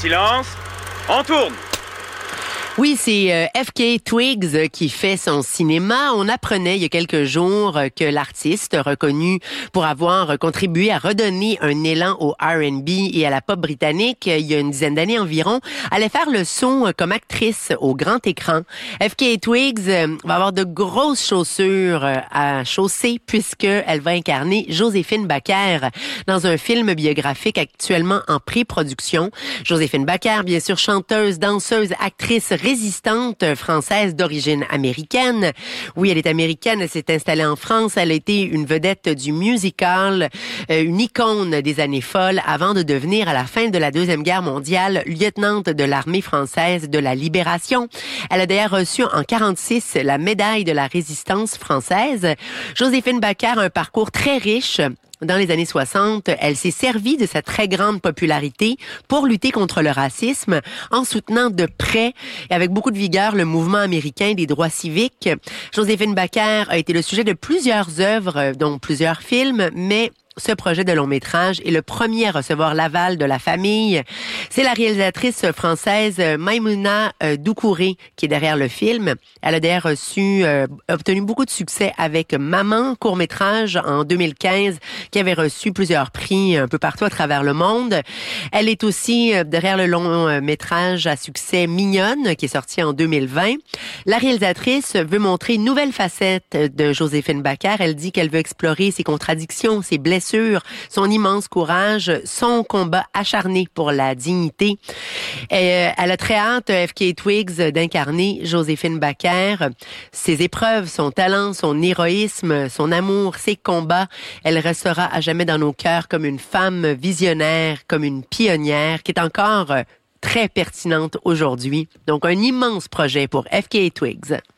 silence. On tourne. Oui, c'est F.K. Twigs qui fait son cinéma. On apprenait il y a quelques jours que l'artiste, reconnu pour avoir contribué à redonner un élan au R&B et à la pop britannique il y a une dizaine d'années environ, allait faire le saut comme actrice au grand écran. F.K. Twigs va avoir de grosses chaussures à chausser puisqu'elle va incarner Joséphine Baker dans un film biographique actuellement en pré-production. Joséphine Baker, bien sûr, chanteuse, danseuse, actrice résistante française d'origine américaine. Oui, elle est américaine, elle s'est installée en France, elle a été une vedette du musical, une icône des années folles avant de devenir à la fin de la Deuxième Guerre mondiale lieutenante de l'armée française de la Libération. Elle a d'ailleurs reçu en 1946 la médaille de la résistance française. Joséphine Baker a un parcours très riche. Dans les années 60, elle s'est servie de sa très grande popularité pour lutter contre le racisme en soutenant de près et avec beaucoup de vigueur le mouvement américain des droits civiques. Joséphine Baker a été le sujet de plusieurs œuvres, dont plusieurs films, mais ce projet de long métrage est le premier à recevoir l'aval de la famille. C'est la réalisatrice française Maïmouna Doucouré qui est derrière le film. Elle a d'ailleurs obtenu beaucoup de succès avec Maman, court-métrage en 2015, qui avait reçu plusieurs prix un peu partout à travers le monde. Elle est aussi derrière le long métrage à succès Mignonne, qui est sorti en 2020. La réalisatrice veut montrer une nouvelle facette de Joséphine Baker. Elle dit qu'elle veut explorer ses contradictions, ses blessures, son immense courage, son combat acharné pour la dignité. Elle a très hâte, F.K. Twigs, d'incarner Joséphine Baker. Ses épreuves, son talent, son héroïsme, son amour, ses combats. Elle restera à jamais dans nos cœurs comme une femme visionnaire, comme une pionnière qui est encore très pertinente aujourd'hui. Donc, un immense projet pour F.K. Twigs.